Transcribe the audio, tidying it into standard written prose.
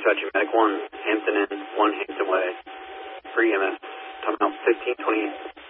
dispatching Medic 1, Hampton Inn, 1 Hampton Way, free EMS, time out 1528.